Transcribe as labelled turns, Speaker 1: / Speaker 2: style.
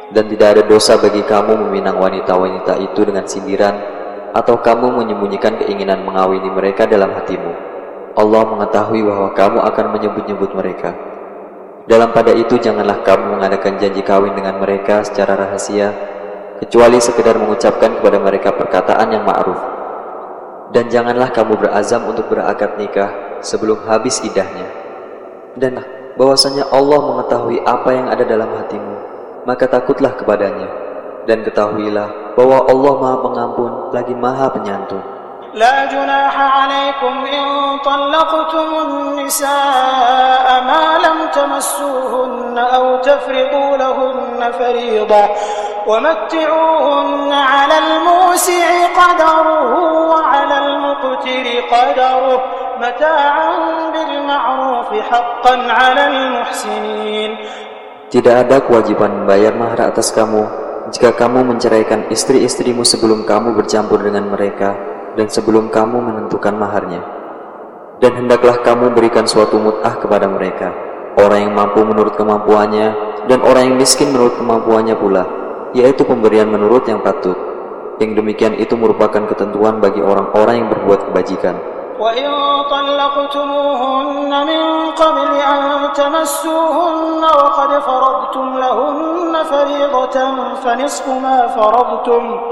Speaker 1: Dan tidak ada dosa bagi kamu meminang wanita-wanita itu dengan sindiran, atau kamu menyembunyikan keinginan mengawini mereka dalam hatimu. Allah mengetahui bahwa kamu akan menyebut-nyebut mereka. Dalam pada itu janganlah kamu mengadakan janji kawin dengan mereka secara rahasia, kecuali sekedar mengucapkan kepada mereka perkataan yang ma'ruf. Dan janganlah kamu berazam untuk berakad nikah sebelum habis iddahnya. Dan bahwasanya Allah mengetahui apa yang ada dalam hatimu, maka takutlah kepadanya, dan ketahuilah bahwa Allah Maha Pengampun lagi Maha Penyantun.
Speaker 2: لا جناح عليكم إن طلقتم النساء ما لم تمسوهن أو تفرضوا لهن فريضة ومتعوهن على الموسع قدره وعلى المقتر قدره متاعا بالمعروف حقا على المحسنين.
Speaker 1: Tidak ada kewajiban membayar mahar atas kamu jika kamu menceraikan istri-istrimu sebelum kamu bercampur dengan mereka dan sebelum kamu menentukan maharnya. Dan hendaklah kamu berikan suatu mut'ah kepada mereka, orang yang mampu menurut kemampuannya dan orang yang miskin menurut kemampuannya pula, yaitu pemberian menurut yang patut. Yang demikian itu merupakan ketentuan bagi orang-orang yang berbuat kebajikan.
Speaker 2: وَإِن طَلَّقْتُمُوهُنَّ مِن قَبْلِ أَن تَمَسُّوهُنَّ وَقَدْ فَرَضْتُمْ لَهُنَّ فَرِيضَةً فَنِصْفُ مَا فَرَضْتُمْ